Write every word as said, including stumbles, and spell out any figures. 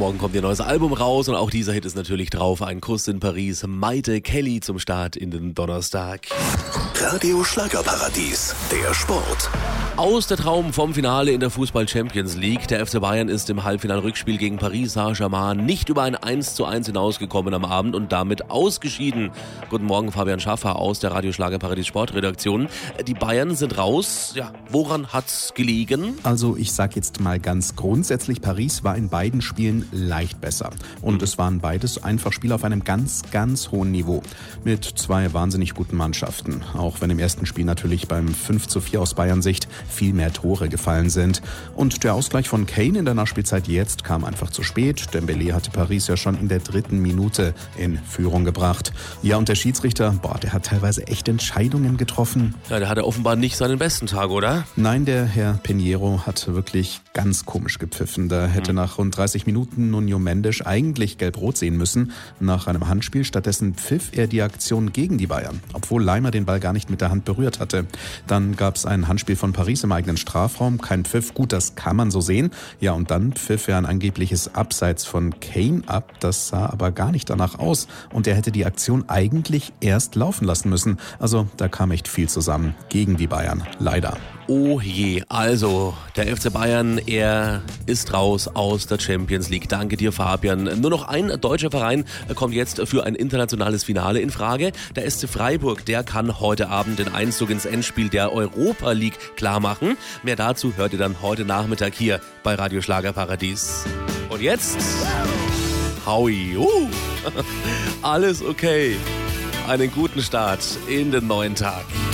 morgen kommt ihr neues Album raus und auch dieser Hit ist natürlich drauf. Ein Kuss in Paris. Maite Kelly zum Start in den Donnerstag. Radio Schlagerparadies, der Sport. Aus der Traum vom Finale in der Fußball-Champions League. Der F C Bayern ist im Halbfinal-Rückspiel gegen Paris Saint-Germain nicht über ein eins zu eins hinausgekommen am Abend und damit ausgeschieden. Guten Morgen, Fabian Schaffer aus der Radio Schlagerparadies Sportredaktion. Die Bayern sind raus. Ja, woran hat's gelegen? Also ich sag jetzt mal ganz grundsätzlich, Paris war in beiden Spielen leicht besser. Und es waren beides einfach Spiele auf einem ganz, ganz hohen Niveau. Mit zwei wahnsinnig guten Mannschaften. Auch wenn im ersten Spiel natürlich beim fünf zu vier aus Bayern Sicht viel mehr Tore gefallen sind. Und der Ausgleich von Kane in der Nachspielzeit jetzt kam einfach zu spät. Dembélé hatte Paris ja schon in der dritten Minute in Führung gebracht. Ja, und der Schiedsrichter, boah, der hat teilweise echt Entscheidungen getroffen. Ja, der hatte offenbar nicht seinen besten Tag, oder? Nein, der Herr Pinheiro hat wirklich ganz komisch gepfiffen. Da hätte mhm. nach rund dreißig Minuten Nuno Mendes eigentlich gelb-rot sehen müssen. Nach einem Handspiel stattdessen pfiff er die Aktion gegen die Bayern, obwohl Leimer den Ball gar nicht mit der Hand berührt hatte. Dann gab es ein Handspiel von Paris im eigenen Strafraum, kein Pfiff, gut, das kann man so sehen. Ja, und dann pfiff er ein angebliches Abseits von Kane ab, das sah aber gar nicht danach aus und er hätte die Aktion eigentlich erst laufen lassen müssen. Also da kam echt viel zusammen gegen die Bayern, leider. Oh je, also der F C Bayern, er ist raus aus der Champions League. Danke dir, Fabian. Nur noch ein deutscher Verein kommt jetzt für ein internationales Finale in Frage. Der S C Freiburg, der kann heute Abend den Einzug ins Endspiel der Europa League klarmachen. Mehr dazu hört ihr dann heute Nachmittag hier bei Radio Schlagerparadies. Und jetzt, Howie, uh, alles okay. Einen guten Start in den neuen Tag.